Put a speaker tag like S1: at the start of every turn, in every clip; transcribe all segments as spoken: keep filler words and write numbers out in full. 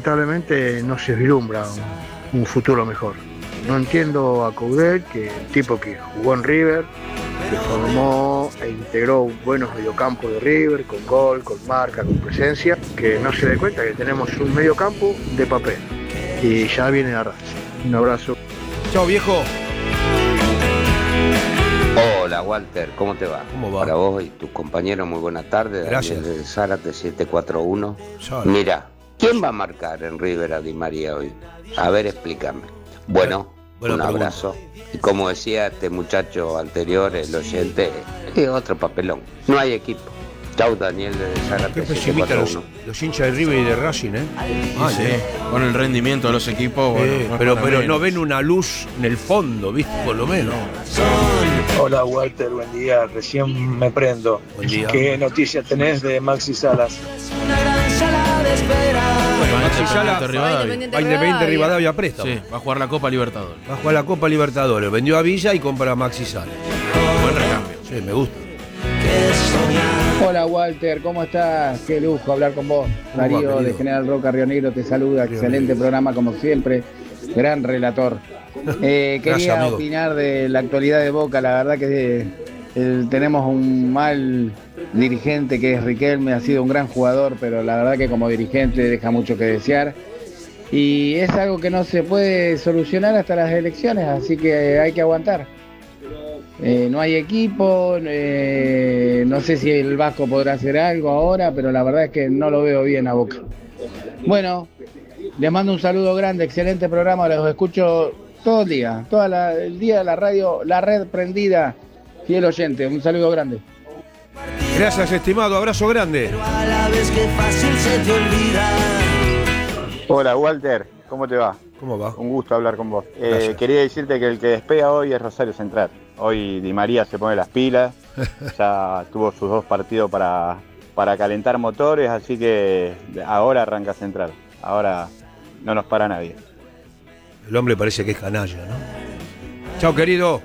S1: lamentablemente no se vislumbra un, un futuro mejor. No entiendo a Coudet, que el tipo que jugó en River, que formó e integró buenos mediocampos de River, con gol, con marca, con presencia, que no se dé cuenta que tenemos un mediocampo de papel. Y ya viene a raza. Un abrazo.
S2: Chao, viejo.
S3: Hola, Walter, ¿cómo te va?
S2: ¿Cómo va?
S3: Para vos y tus compañeros, muy buena tarde.
S2: Gracias.
S3: Daniel de Zárate siete cuatro uno.
S2: Zárate.
S3: Mira, ¿quién va a marcar en River a Di María hoy? A ver, explícame. Bueno,
S2: Buena
S3: un
S2: pregunta.
S3: abrazo. Y como decía este muchacho anterior, el oyente, es otro papelón. No hay equipo. Chau, Daniel de
S2: Qué
S3: Zárate siete
S2: pesimista
S3: cuatro
S2: los,
S3: uno.
S2: los hinchas de River y de Racing, ¿eh? Ah,
S4: Sí, con el rendimiento de los equipos, bueno,
S2: Eh,
S4: no es
S2: pero
S4: para
S2: pero
S4: menos.
S2: no ven una luz en el fondo, ¿viste? Por lo menos.
S5: Hola Walter, buen día, recién me prendo.
S2: Buen día.
S5: ¿Qué noticias tenés de Maxi Salas?
S2: Bueno, Maxi Sala
S4: Independiente Rivadavia.
S2: va a Independiente Rivadavia a préstamo.
S4: Sí, va a jugar la Copa Libertadores.
S2: Va a jugar la Copa Libertadores. Vendió a Villa y compra a Maxi Sala.
S4: Buen recambio.
S2: Sí, me gusta.
S6: Hola Walter, ¿cómo estás? Qué lujo hablar con vos.
S2: ¿Cómo va,
S6: Darío de
S2: querido?
S6: General Roca, Río Negro, te saluda.
S2: Río
S6: Excelente
S2: Negro.
S6: programa como siempre. Gran relator. Eh,
S2: Gracias,
S6: quería
S2: amigo.
S6: opinar de la actualidad de Boca. La verdad que eh, tenemos un mal dirigente que es Riquelme. Ha sido un gran jugador, pero la verdad que como dirigente deja mucho que desear. Y es algo que no se puede solucionar hasta las elecciones, así que hay que aguantar. Eh, no hay equipo, eh, no sé si el Vasco podrá hacer algo ahora, pero la verdad es que no lo veo bien a Boca. Bueno, les mando un saludo grande, excelente programa, los escucho todo el día, todo el día la radio, la red prendida, fiel oyente, un saludo grande.
S2: Gracias, estimado. Abrazo grande.
S7: Hola Walter, ¿cómo te va?
S2: ¿Cómo va?
S7: Un gusto hablar con vos. Eh,
S2: Gracias.
S7: quería decirte que el que despega hoy es Rosario Central. Hoy Di María se pone las pilas, ya tuvo sus dos partidos para, para calentar motores, así que ahora arranca Central. Ahora no nos para nadie.
S2: El hombre parece que es canalla, ¿no? Chao, querido.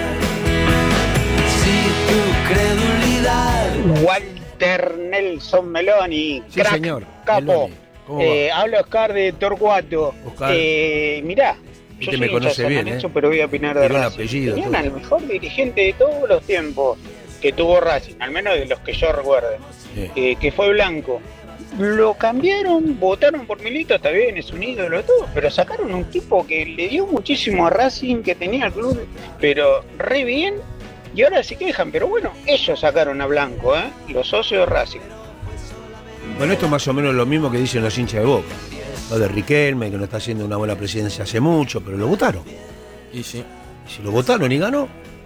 S8: Walter Nelson Meloni,
S2: Sí,
S8: crack,
S2: señor.
S8: capo.
S2: Meloni. ¿Cómo
S8: Eh,
S2: va?
S8: habla Oscar de Torcuato.
S2: Oscar.
S8: Eh, mirá,
S2: Este
S8: yo soy
S2: me
S8: hincha de
S2: conoce
S8: San
S2: bien,
S8: Lorenzo,
S2: ¿eh?
S8: pero voy a opinar de
S2: Tiró el
S8: Racing.
S2: apellido,
S8: Tenían
S2: todo.
S8: al mejor dirigente de todos los tiempos que tuvo Racing, al menos de los que yo recuerde,
S2: Sí.
S8: eh, que fue Blanco. Lo cambiaron, votaron por Milito, está bien, es un ídolo, todo, pero sacaron un tipo que le dio muchísimo a Racing, que tenía el club, pero re bien, y ahora se quejan, pero bueno, ellos sacaron a Blanco, ¿eh? Los socios de Racing.
S2: Bueno, esto es más o menos lo mismo que dicen los hinchas de Boca. Lo de Riquelme, que no está haciendo una buena presidencia hace mucho, pero lo votaron.
S4: Y sí.
S2: Y si lo votaron y ganó,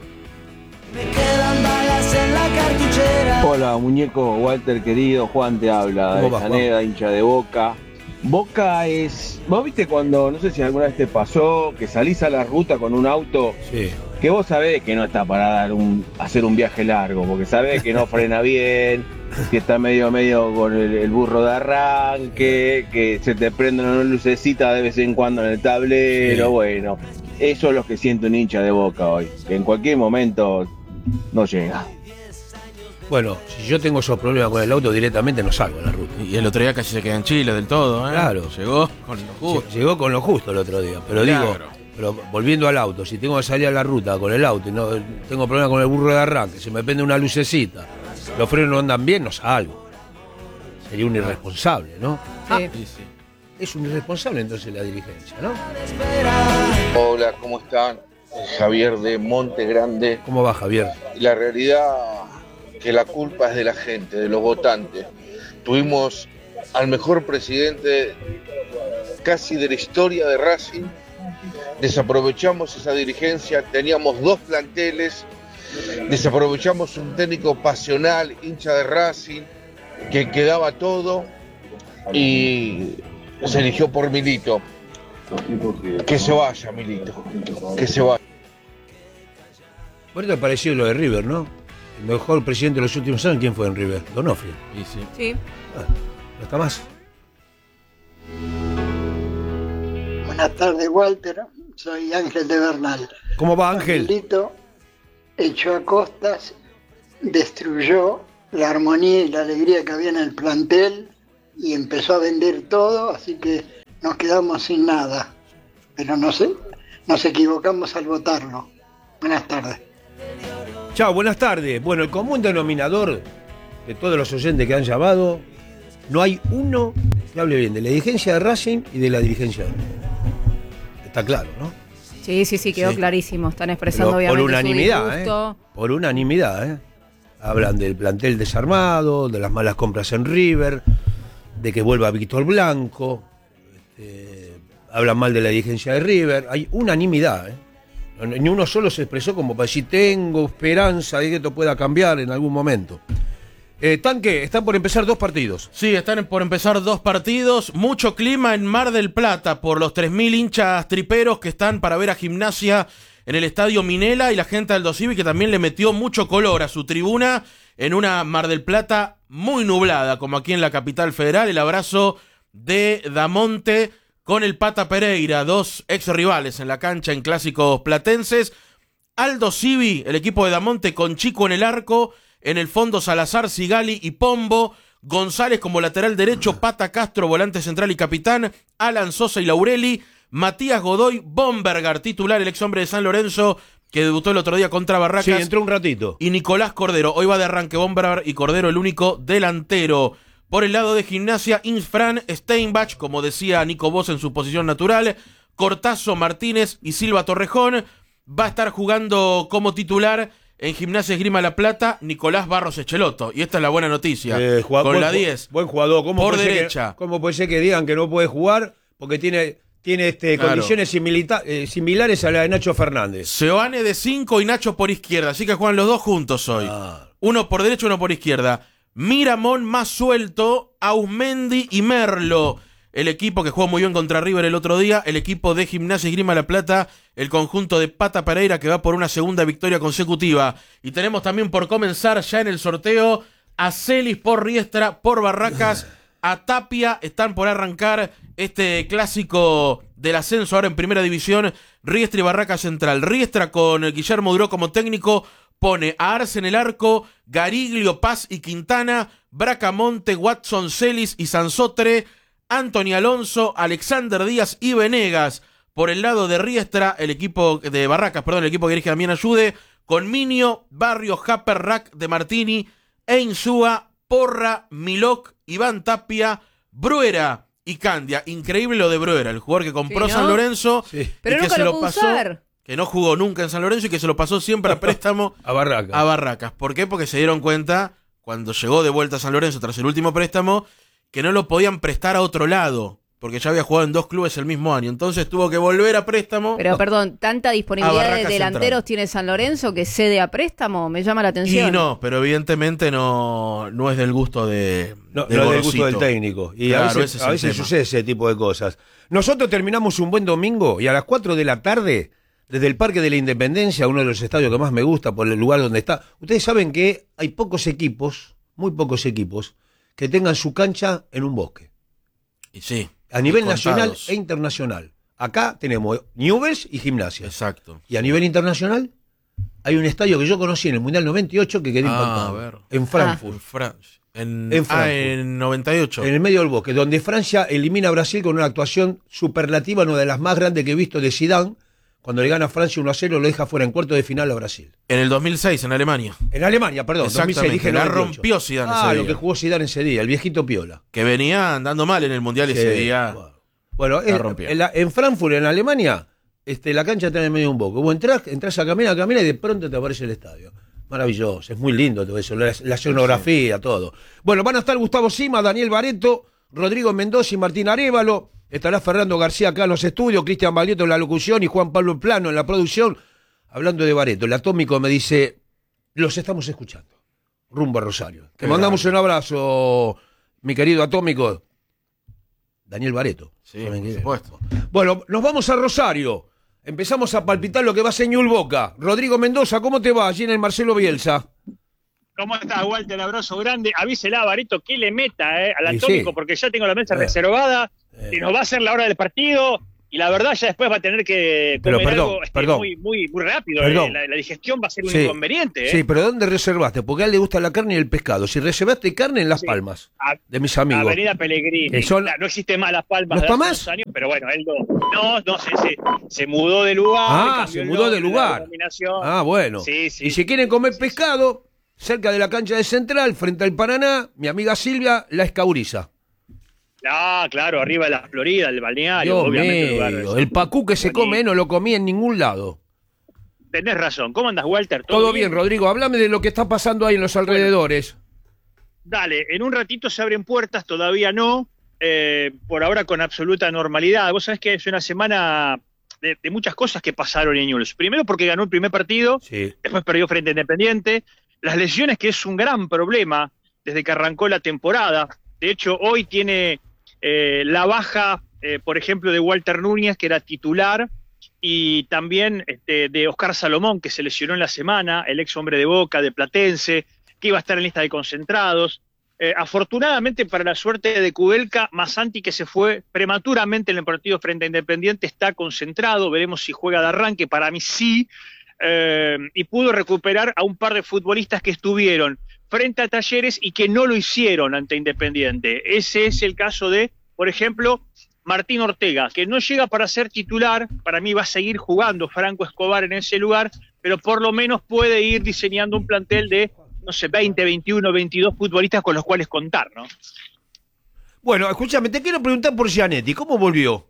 S9: Hola muñeco, Walter querido, Juan te habla,
S2: ¿Cómo
S9: de
S2: va,
S9: Saneda, hincha de Boca. Boca es... ¿Vos viste cuando, no sé si alguna vez te pasó, que salís a la ruta con un auto,
S2: sí.
S9: que vos sabés que no está para dar un, hacer un viaje largo, porque sabés que no frena bien, que está medio medio con el, el burro de arranque, que se te prende una lucecita de vez en cuando en el tablero,
S2: Sí.
S9: bueno. Eso es lo que siente un hincha de Boca hoy, que en cualquier momento no llega.
S2: Bueno, si yo tengo esos problemas con el auto, directamente no salgo a la ruta.
S4: Y el otro día casi se queda en Chile del todo, ¿eh?
S2: Claro.
S4: Llegó con lo justo.
S2: Lle- Llegó con lo justo el otro día, pero digo,
S4: Milagro.
S2: pero volviendo al auto, si tengo que salir a la ruta con el auto y no tengo problemas con el burro de arranque, se me prende una lucecita, los frenos no andan bien, no salgo. Sería un irresponsable, ¿no? Ah,
S4: Sí, sí.
S2: es un irresponsable entonces la dirigencia, ¿no?
S10: Hola, ¿cómo están? Javier de Monte Grande.
S2: ¿Cómo va, Javier?
S10: La realidad que la culpa es de la gente, de los votantes. Tuvimos al mejor presidente casi de la historia de Racing. Desaprovechamos esa dirigencia, teníamos dos planteles, desaprovechamos un técnico pasional, hincha de Racing, que quedaba todo y se eligió por Milito. Que se vaya, Milito, que se vaya.
S2: Ahorita parecido lo de River, ¿no? El mejor presidente de los últimos años, ¿quién fue en River? Donofrio.
S4: Y sí.
S11: Sí.
S2: Bueno, no está más.
S12: Buenas tardes, Walter. Soy Ángel de Bernal.
S2: ¿Cómo va, Ángel?
S12: Angelito echó a costas, destruyó la armonía y la alegría que había en el plantel y empezó a vender todo, así que nos quedamos sin nada, pero no sé, nos equivocamos al votarlo. Buenas tardes.
S2: Chao, buenas tardes. Bueno, el común denominador de todos los oyentes que han llamado, no hay uno que hable bien de la dirigencia de Racing y de la dirigencia de River. Está claro, ¿no?
S11: Sí, sí, sí, quedó sí. clarísimo. Están expresando
S2: Pero
S11: obviamente
S2: por unanimidad,
S11: su disgusto.
S2: ¿eh? Por unanimidad, ¿eh? Hablan del plantel desarmado, de las malas compras en River, de que vuelva Víctor Blanco, este, hablan mal de la dirigencia de River. Hay unanimidad, ¿eh? Ni uno solo se expresó como para decir tengo esperanza de que esto pueda cambiar en algún momento. Eh, Tanque, están por empezar dos partidos.
S4: Sí, están por empezar dos partidos. Mucho clima en Mar del Plata por los tres mil hinchas triperos que están para ver a Gimnasia en el Estadio Minela y la gente del Aldo Civi que también le metió mucho color a su tribuna en una Mar del Plata muy nublada, como aquí en la capital federal. El abrazo de Damonte con el Pata Pereira, dos ex rivales en la cancha en clásicos platenses. Aldo Civi, el equipo de Damonte con Chico en el arco. En el fondo Salazar, Sigali y Pombo, González como lateral derecho, Pata Castro, volante central y capitán, Alan Sosa y Laureli, Matías Godoy, Bombergar, titular, el ex hombre de San Lorenzo, que debutó el otro día contra Barracas.
S2: Sí, entró un ratito.
S4: Y Nicolás Cordero, hoy va de arranque Bombergar y Cordero el único delantero. Por el lado de Gimnasia, Insfran, Steinbach, como decía Nico Boss en su posición natural, Cortazo, Martínez y Silva Torrejón. Va a estar jugando como titular en Gimnasia Esgrima La Plata, Nicolás Barros Echeloto. Y esta es la buena noticia.
S2: Eh, jugador,
S4: con
S2: buen,
S4: la diez.
S2: Buen jugador. ¿Cómo
S4: por
S2: puede
S4: derecha.
S2: Que, ¿Cómo puede ser que digan que no puede jugar? Porque tiene, tiene este, claro. condiciones similita, eh, similares a la de Nacho Fernández.
S4: Seoane de cinco y Nacho por izquierda. Así que juegan los dos juntos hoy. Ah. Uno por derecha, uno por izquierda. Miramón más suelto, Ausmendi y Merlo. El equipo que jugó muy bien contra River el otro día, el equipo de Gimnasia Esgrima La Plata, el conjunto de Pata Pereira que va por una segunda victoria consecutiva. Y tenemos también por comenzar ya en el sorteo a Celis por Riestra, por Barracas, a Tapia. Están por arrancar este clásico del ascenso ahora en Primera División, Riestra y Barracas Central. Riestra con Guillermo Duró como técnico, pone a Arce en el arco, Gariglio, Paz y Quintana, Bracamonte, Watson, Celis y Sansotre, Anthony Alonso, Alexander Díaz y Venegas. Por el lado de Riestra, el equipo de Barracas, perdón, el equipo que dirige Damián Ayude, con Minio, Barrio, Happer, Rack de Martini, Einsúa, Porra, Milok, Iván Tapia, Bruera y Candia. Increíble lo de Bruera, el jugador que compró sí, ¿no? San Lorenzo sí.
S11: Pero
S4: y que
S11: nunca
S4: se
S11: lo
S4: lo pasó,
S11: usar.
S4: que no jugó nunca en San Lorenzo y que se lo pasó siempre a préstamo
S2: a Barracas.
S4: A Barracas. ¿Por qué? Porque se dieron cuenta cuando llegó de vuelta a San Lorenzo tras el último préstamo que no lo podían prestar a otro lado, porque ya había jugado en dos clubes el mismo año, entonces tuvo que volver a préstamo.
S11: Pero perdón, ¿tanta disponibilidad de delanteros Central tiene San Lorenzo que cede a préstamo? Me llama la atención.
S4: Y no, pero evidentemente no, no es del gusto de
S2: No, no es del gusto del técnico. Y claro, a veces, a veces sucede ese tipo de cosas. Nosotros terminamos un buen domingo y a las cuatro de la tarde, desde el Parque de la Independencia, uno de los estadios que más me gusta por el lugar donde está. Ustedes saben que hay pocos equipos, muy pocos equipos, que tengan su cancha en un bosque.
S4: Y sí.
S2: A nivel nacional e internacional. Acá tenemos Newell's y Gimnasia.
S4: Exacto.
S2: Y a nivel internacional hay un estadio que yo conocí en el Mundial noventa y ocho que quedé impactado.
S4: Ah,
S2: en Frankfurt.
S4: Ah. En, Fran en,
S2: en Frankfurt.
S4: Ah, en noventa y ocho.
S2: En el medio del bosque, donde Francia elimina a Brasil con una actuación superlativa, una de las más grandes que he visto de Zidane. Cuando le gana a Francia uno a cero, lo deja fuera en cuarto de final a Brasil.
S4: En el dos mil seis, en Alemania.
S2: En Alemania, perdón.
S4: Exactamente, dos mil seis, dije la rompió Zidane
S2: ah,
S4: ese día.
S2: Ah, lo que jugó Zidane ese día, el viejito Piola.
S4: Que venía andando mal en el Mundial sí, ese día.
S2: Bueno, en, en, la, en Frankfurt, en Alemania, este, la cancha está en el medio de un bosque. Vos entrás, entrás a caminar, a caminar y de pronto te aparece el estadio. Maravilloso, es muy lindo todo eso, la, la escenografía, sí. todo. Bueno, van a estar Gustavo Sima, Daniel Baretto, Rodrigo Mendoza y Martín Arévalo. Estará Fernando García acá en los estudios, Cristian Baglietto en la locución y Juan Pablo Plano en la producción. Hablando de Baretto, el Atómico me dice, los estamos escuchando, rumbo a Rosario. Te mandamos grande. Un abrazo, mi querido Atómico. Daniel Baretto.
S4: Sí, por supuesto.
S2: Bueno, nos vamos a Rosario. Empezamos a palpitar lo que va a ser Ñul Boca. Rodrigo Mendoza, ¿cómo te va allí en el Marcelo Bielsa?
S13: ¿Cómo estás, Walter? Abrazo grande. Avísela a Baretto que le meta eh, al Atómico,
S2: sí.
S13: porque ya tengo la mesa eh. reservada. Eh. Y nos va a hacer la hora del partido. y la verdad ya después va a tener que comer
S2: pero, perdón,
S13: algo este,
S2: perdón.
S13: Muy, muy, muy rápido.
S2: Perdón.
S13: Eh, la, la digestión va a ser un
S2: Sí,
S13: inconveniente. ¿eh?
S2: Sí, pero ¿dónde reservaste? Porque a él le gusta la carne y el pescado. Si reservaste carne en Las
S13: Sí.
S2: Palmas,
S13: A-
S2: de mis amigos.
S13: Avenida Pellegrini.
S2: Que son-
S13: No, no existe más Las Palmas
S2: ¿No
S13: de
S2: está
S13: hace
S2: más?
S13: unos años, pero bueno, él no, no, no se, se, se mudó de lugar.
S2: Ah,
S13: cambió
S2: se
S13: el
S2: mudó de
S13: nombre, la
S2: lugar.
S13: denominación.
S2: Ah, bueno.
S13: Sí, sí.
S2: Y si quieren comer pescado, cerca de la cancha de Central, frente al Paraná, mi amiga Silvia la escauriza.
S13: Ah, claro, arriba de la Florida, el balneario,
S2: Dios
S13: obviamente.
S2: mío,
S13: lugar-
S2: el pacú que se
S13: Bonito.
S2: come no lo comí en ningún lado.
S13: Tenés razón. ¿Cómo andas, Walter?
S2: Todo bien, Rodrigo. Háblame de lo que está pasando ahí en los alrededores.
S13: Dale, en un ratito se abren puertas, todavía no, eh, por ahora con absoluta normalidad. Vos sabés que es una semana de, de muchas cosas que pasaron en Newell's. Primero porque ganó el primer partido,
S2: Sí.
S13: después perdió frente a Independiente. Las lesiones, que es un gran problema desde que arrancó la temporada. De hecho, hoy tiene eh, la baja, eh, por ejemplo, de Walter Núñez, que era titular, y también este, de Oscar Salomón, que se lesionó en la semana, el ex hombre de Boca, de Platense, que iba a estar en lista de concentrados. Eh, afortunadamente para la suerte de Kudelka, Massanti, que se fue prematuramente en el partido frente a Independiente, está concentrado, veremos si juega de arranque, para mí sí, eh, y pudo recuperar a un par de futbolistas que estuvieron frente a Talleres y que no lo hicieron ante Independiente. Ese es el caso de, por ejemplo, Martín Ortega, que no llega para ser titular, para mí va a seguir jugando Franco Escobar en ese lugar, pero por lo menos puede ir diseñando un plantel de, no sé, veinte, veintiuno, veintidós futbolistas con los cuales contar, ¿no?
S2: Bueno, escúchame, te quiero preguntar por Gianetti. ¿Cómo volvió?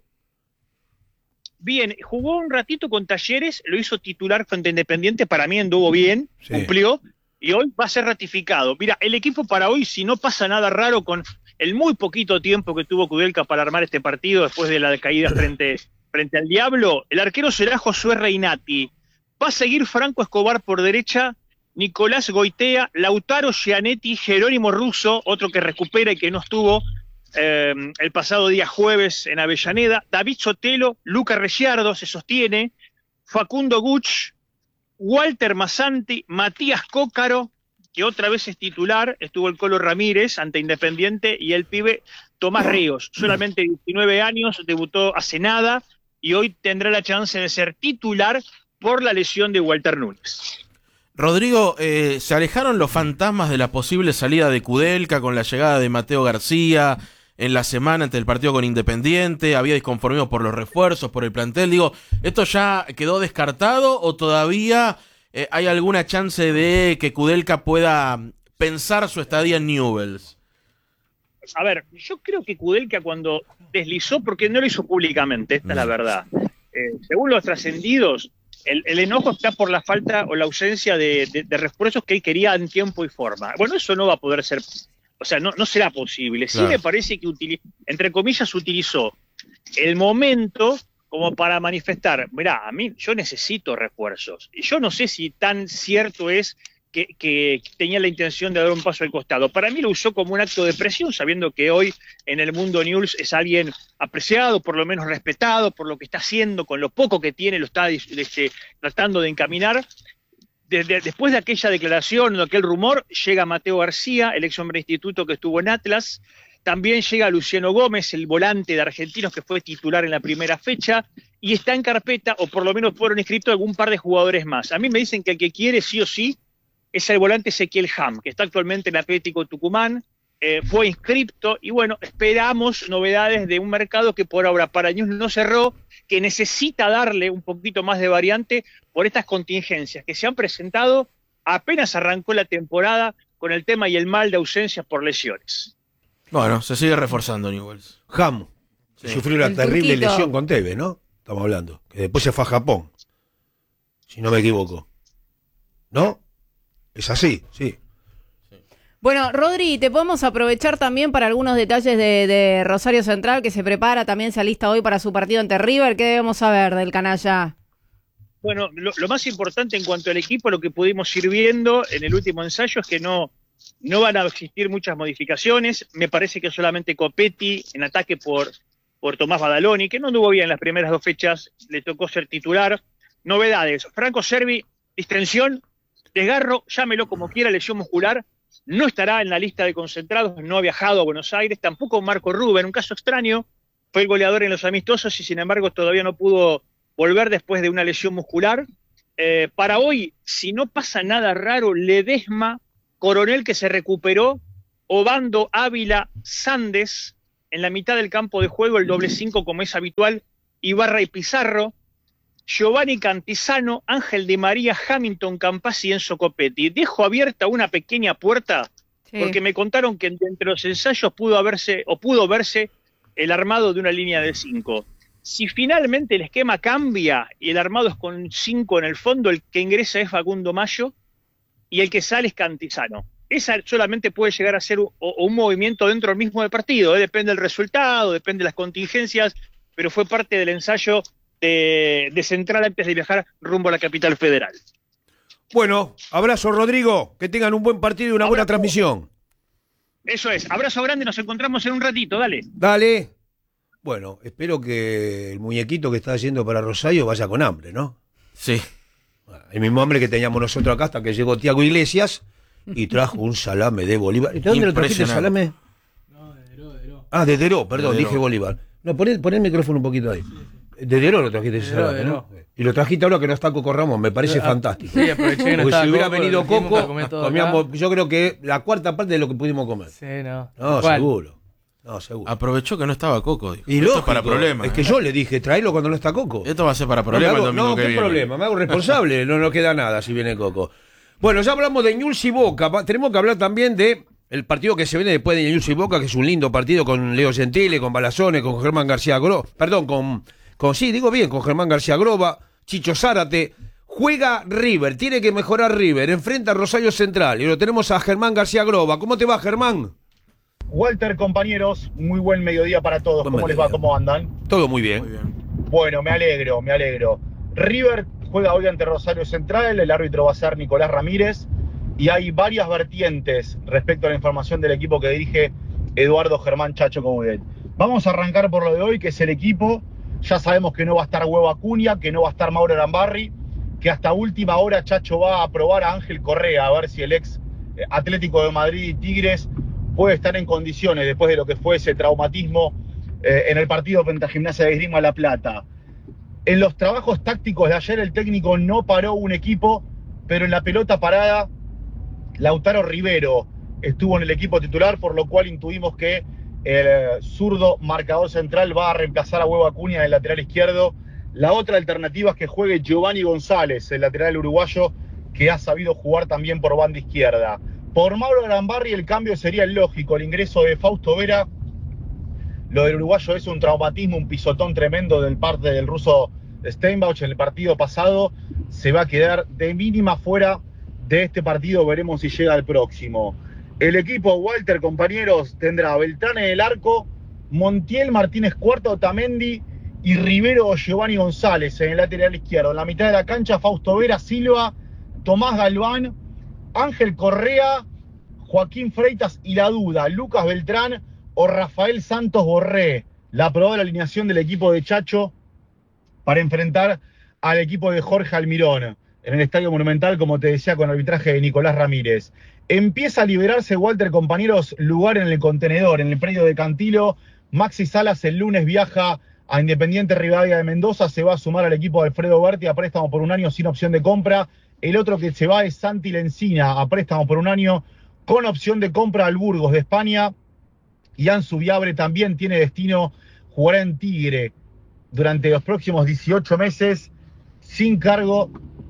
S13: Bien, jugó un ratito con Talleres, lo hizo titular frente a Independiente, para mí anduvo bien,
S2: Sí.
S13: cumplió, y hoy va a ser ratificado. Mira, el equipo para hoy, si no pasa nada raro con el muy poquito tiempo que tuvo Kudelka para armar este partido después de la caída frente, frente al Diablo, el arquero será Josué Reinati. Va a seguir Franco Escobar por derecha, Nicolás Goitea, Lautaro Gianetti, Jerónimo Russo, otro que recupera y que no estuvo eh, el pasado día jueves en Avellaneda, David Sotelo, Luca Ricciardo se sostiene, Facundo Guch, Walter Massanti, Matías Cócaro, que otra vez es titular, estuvo el Colo Ramírez ante Independiente, y el pibe Tomás Ríos, solamente diecinueve años, debutó hace nada y hoy tendrá la chance de ser titular por la lesión de Walter Núñez.
S4: Rodrigo, eh, ¿se alejaron los fantasmas de la posible salida de Kudelka con la llegada de Mateo García en la semana ante el partido con Independiente? ¿Había disconformismo por los refuerzos, por el plantel? Digo, ¿esto ya quedó descartado o todavía eh, hay alguna chance de que Kudelka pueda pensar su estadía en Newell's?
S13: A ver, yo creo que Kudelka cuando deslizó, porque no lo hizo públicamente, esta es la verdad, eh, según los trascendidos, el, el enojo está por la falta o la ausencia de, de, de refuerzos que él quería en tiempo y forma. Bueno, eso no va a poder ser, o sea, no, no será posible.
S4: Claro.
S13: Sí me parece que, utili- entre comillas, utilizó el momento como para manifestar, mirá, a mí yo necesito refuerzos. Y yo no sé si tan cierto es que, que tenía la intención de dar un paso al costado. Para mí lo usó como un acto de presión, sabiendo que hoy en el mundo Newell's es alguien apreciado, por lo menos respetado, por lo que está haciendo, con lo poco que tiene, lo está este, tratando de encaminar. Desde, después de aquella declaración, de aquel rumor, llega Mateo García, el ex hombre de instituto que estuvo en Atlas. También llega Luciano Gómez, el volante de Argentinos que fue titular en la primera fecha, y está en carpeta, o por lo menos fueron inscritos algún par de jugadores más. A mí me dicen que el que quiere sí o sí es el volante Ezequiel Ham, que está actualmente en Atlético Tucumán, eh, fue inscripto, y bueno, esperamos novedades de un mercado que por ahora para Newell's no cerró, que necesita darle un poquito más de variante por estas contingencias que se han presentado apenas arrancó la temporada con el tema y el mal de ausencias por lesiones.
S4: Bueno, se sigue reforzando Newell's.
S2: Ham,
S4: Sí.
S2: sufrió una
S11: El
S2: terrible
S11: turquito.
S2: lesión con Tevez, ¿no? Estamos hablando. Que después se fue a Japón, si no me equivoco. ¿No? Es así, sí.
S11: Bueno, Rodri, te podemos aprovechar también para algunos detalles de, de Rosario Central, que se prepara, también se alista hoy para su partido ante River. ¿Qué debemos saber del canalla?
S13: Bueno, lo, lo más importante en cuanto al equipo, lo que pudimos ir viendo en el último ensayo es que no, no van a existir muchas modificaciones. Me parece que solamente Copetti en ataque por, por Tomás Badaloni, que no anduvo bien las primeras dos fechas, le tocó ser titular. Novedades, Franco Cervi, distensión, desgarro, llámelo como quiera, lesión muscular, no estará en la lista de concentrados, no ha viajado a Buenos Aires, tampoco Marco Rubén, un caso extraño, fue el goleador en los amistosos y sin embargo todavía no pudo volver después de una lesión muscular. Eh, para hoy, si no pasa nada raro, Ledesma, Coronel que se recuperó, Obando, Ávila, Sandes, en la mitad del campo de juego, el doble cinco como es habitual, Ibarra y Pizarro, Giovanni Cantizano, Ángel Di María, Hamilton, Campazzi y Enzo Copetti. Dejo abierta una pequeña puerta, sí, porque me contaron que entre los ensayos pudo haberse, o pudo verse el armado de una línea de cinco. Si finalmente el esquema cambia y el armado es con cinco en el fondo, el que ingresa es Facundo Mayo y el que sale es Cantizano. Esa solamente puede llegar a ser un, un movimiento dentro del mismo del partido, ¿eh? Depende del resultado, depende de las contingencias, pero fue parte del ensayo de, de Central antes de viajar rumbo a la capital federal.
S2: Bueno, abrazo Rodrigo, que tengan un buen partido y una abrazo. Buena transmisión.
S13: Eso es, abrazo grande, nos encontramos en un ratito, dale.
S2: Dale. Bueno, espero que el muñequito que está haciendo para Rosario vaya con hambre, ¿no?
S4: Sí.
S2: El mismo hambre que teníamos nosotros acá hasta que llegó Tiago Iglesias y trajo un salame de Bolívar. ¿De dónde lo trajiste el salame?
S14: No, de Deró, de Deró.
S2: Ah, de Deró, perdón,
S4: de Deró.
S2: Dije Bolívar. No, poné, poné el micrófono un poquito ahí. De Deró lo trajiste ese
S14: Deró,
S2: salame,
S14: Deró.
S2: ¿no? Y lo trajiste ahora que no está Coco Ramos, me parece
S14: Ah,
S2: fantástico.
S14: sí, aproveché que no
S2: Porque
S14: estaba
S2: si hubiera
S14: Coco,
S2: venido
S14: lo dijimos para
S2: Coco,
S14: comer todo
S2: comíamos,
S14: acá.
S2: yo creo que la cuarta parte de lo que pudimos comer.
S14: Sí, no.
S2: No,
S14: ¿Cuál?
S2: seguro. No, seguro.
S4: Aprovechó que no estaba Coco. Dijo.
S2: Y
S4: Esto
S2: lógico,
S4: es para problemas.
S2: es que yo le dije, tráelo cuando no está Coco.
S4: Esto va a ser para
S2: No, me
S4: problemas
S2: hago-
S4: el domingo
S2: no,
S4: que
S2: ¿qué
S4: viene.
S2: problema? Me hago responsable, no nos queda nada si viene Coco. Bueno, ya hablamos de Newell's y Boca, Va- tenemos que hablar también de el partido que se viene después de Newell's y Boca, que es un lindo partido con Leo Gentile, con Balazones, con Germán García Groba, perdón, con, con, sí, digo bien, con Germán García Groba, Chicho Zárate. Juega River, tiene que mejorar River, enfrenta a Rosario Central y lo tenemos a Germán García Groba. ¿Cómo te va, Germán?
S15: Walter, compañeros, muy buen mediodía para todos.
S2: Buen
S15: ¿Cómo
S2: mediodía.
S15: les va? ¿Cómo andan?
S2: Todo muy bien.
S4: Muy bien.
S15: Bueno, me alegro, me alegro. River juega hoy ante Rosario Central, el árbitro va a ser Nicolás Ramírez, y hay varias vertientes respecto a la información del equipo que dirige Eduardo Germán Chacho Coudet. Vamos a arrancar por lo de hoy, que es el equipo. Ya sabemos que no va a estar Huevo Acuña, que no va a estar Mauro Arambarri, que hasta última hora Chacho va a probar a Ángel Correa, a ver si el ex Atlético de Madrid y Tigres puede estar en condiciones después de lo que fue ese traumatismo eh, en el partido frente a Gimnasia de Esgrima La Plata. En los trabajos tácticos de ayer el técnico no paró un equipo, pero en la pelota parada Lautaro Rivero estuvo en el equipo titular, por lo cual intuimos que el zurdo marcador central va a reemplazar a Huevo Acuña en el lateral izquierdo. La otra alternativa es que juegue Giovanni González, el lateral uruguayo, que ha sabido jugar también por banda izquierda. Por Mauro Arambarri el cambio sería el lógico, el ingreso de Fausto Vera. Lo del uruguayo es un traumatismo, un pisotón tremendo del parte del ruso Steinbach en el partido pasado. Se va a quedar de mínima fuera de este partido, veremos si llega al próximo. El equipo Walter, compañeros, tendrá a Beltrán en el arco, Montiel, Martínez Cuarta, Otamendi y Rivero o Giovanni González en el lateral izquierdo. En la mitad de la cancha, Fausto Vera, Silva, Tomás Galván, Ángel Correa, Joaquín Freitas y la duda, Lucas Beltrán o Rafael Santos Borré. La probable alineación del equipo de Chacho para enfrentar al equipo de Jorge Almirón en el Estadio Monumental, como te decía, con arbitraje de Nicolás Ramírez. Empieza a liberarse, Walter, compañeros, lugar en el contenedor, en el predio de Cantilo. Maxi Salas el lunes viaja a Independiente Rivadavia de Mendoza, se va a sumar al equipo de Alfredo Berti a préstamo por un año sin opción de compra. El otro que se va es Santi Lencina a préstamo por un año con opción de compra al Burgos de España. Y Ansu Viabre también tiene destino, jugará en Tigre durante los próximos dieciocho meses sin cargo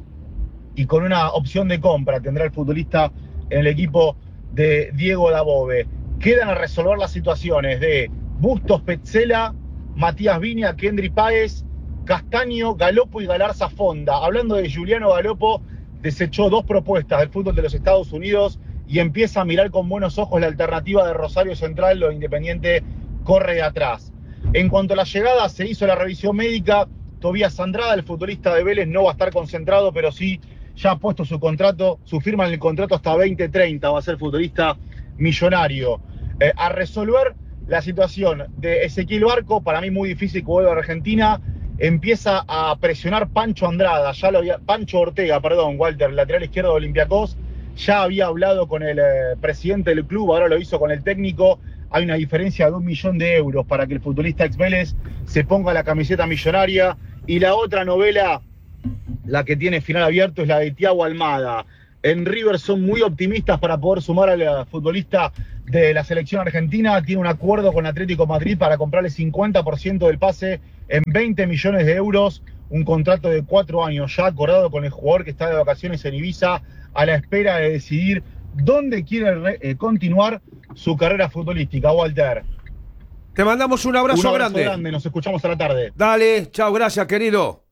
S15: y con una opción de compra tendrá el futbolista en el equipo de Diego Dabove. Quedan a resolver las situaciones de Bustos Petzela, Matías Viña, Kendry Páez, Castaño, Galopo y Galarza Fonda. Hablando de Juliano Galopo, desechó dos propuestas del fútbol de los Estados Unidos y empieza a mirar con buenos ojos la alternativa de Rosario Central, lo Independiente corre de atrás. En cuanto a la llegada, se hizo la revisión médica. Tobías Andrada, el futbolista de Vélez, no va a estar concentrado, pero sí ya ha puesto su contrato, su firma en el contrato hasta veinte treinta, va a ser futbolista millonario. Eh, a resolver la situación de Ezequiel Barco, para mí muy difícil que vuelva a Argentina, empieza a presionar Pancho Andrada, ya lo había, Pancho Ortega, perdón, Walter, lateral izquierdo de Olympiacos, ya había hablado con el eh, presidente del club, ahora lo hizo con el técnico, hay una diferencia de un millón de euros para que el futbolista ex Vélez se ponga la camiseta millonaria. Y la otra novela, la que tiene final abierto, es la de Thiago Almada. En River son muy optimistas para poder sumar al futbolista de la selección argentina. Tiene un acuerdo con Atlético Madrid para comprarle cincuenta por ciento del pase en veinte millones de euros. Un contrato de cuatro años ya acordado con el jugador que está de vacaciones en Ibiza, a la espera de decidir dónde quiere re, eh, continuar su carrera futbolística. Walter.
S16: Te mandamos un abrazo,
S15: un abrazo
S16: grande.
S15: grande. Nos escuchamos a la tarde.
S16: Dale, chao, gracias, querido.